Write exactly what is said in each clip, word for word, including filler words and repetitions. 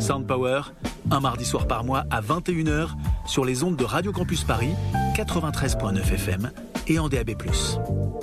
Sound Power, un mardi soir par mois à vingt et une heures sur les ondes de Radio Campus Paris, quatre-vingt-treize virgule neuf F M et en D A B plus.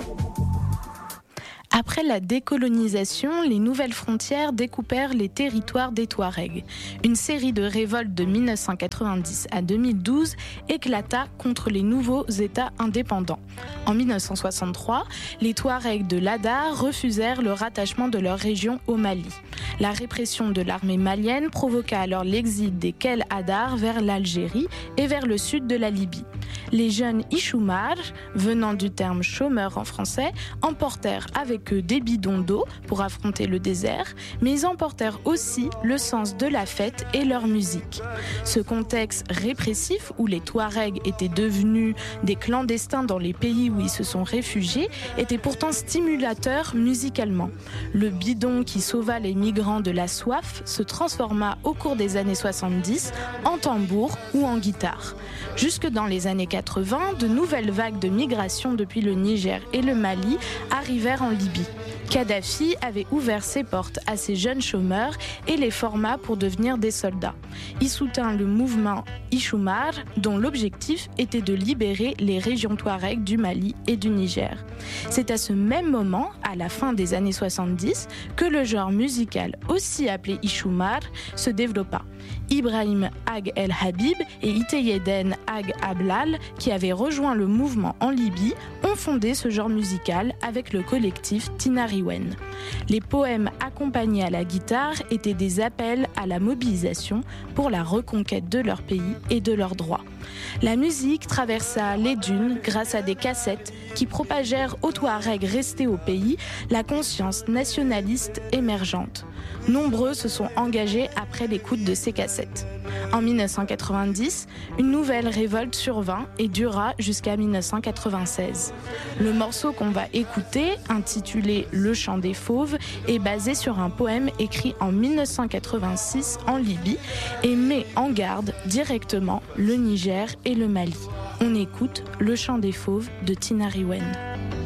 Après la décolonisation, les nouvelles frontières découpèrent les territoires des Touaregs. Une série de révoltes de mille neuf cent quatre-vingt-dix à deux mille douze éclata contre les nouveaux États indépendants. En mille neuf cent soixante-trois, les Touaregs de l'Adar refusèrent le rattachement de leur région au Mali. La répression de l'armée malienne provoqua alors l'exil des Kel Adar vers l'Algérie et vers le sud de la Libye. Les jeunes Ichoumar, venant du terme chômeur en français, emportèrent avec eux des bidons d'eau pour affronter le désert, mais ils emportèrent aussi le sens de la fête et leur musique. Ce contexte répressif où les Touaregs étaient devenus des clandestins dans les pays où ils se sont réfugiés était pourtant stimulateur musicalement. Le bidon qui sauva les migrants de la soif se transforma au cours des années soixante-dix en tambour ou en guitare. Jusque dans les années quatre-vingts, de nouvelles vagues de migration depuis le Niger et le Mali arrivèrent en Libye. Kadhafi avait ouvert ses portes à ces jeunes chômeurs et les forma pour devenir des soldats. Il soutint le mouvement Ichoumar, dont l'objectif était de libérer les régions Touareg du Mali et du Niger. C'est à ce même moment, à la fin des années soixante-dix, que le genre musical, aussi appelé Ichoumar, se développa. Ibrahim Ag El Habib et Iteyeden Ag Ablal, qui avaient rejoint le mouvement en Libye, ont fondé ce genre musical avec le collectif Tinariwen. Les poèmes accompagnés à la guitare étaient des appels à la mobilisation pour la reconquête de leur pays et de leurs droits. La musique traversa les dunes grâce à des cassettes qui propagèrent aux Touaregs restés au pays la conscience nationaliste émergente. Nombreux se sont engagés après l'écoute de ces cassettes. En mille neuf cent quatre-vingt-dix, une nouvelle révolte survint et dura jusqu'à mille neuf cent quatre-vingt-seize. Le morceau qu'on va écouter, intitulé « Le chant des fauves », est basé sur un poème écrit en mille neuf cent quatre-vingt-six en Libye et met en garde directement le Niger et le Mali. On écoute « Le chant des fauves » de Tinariwen.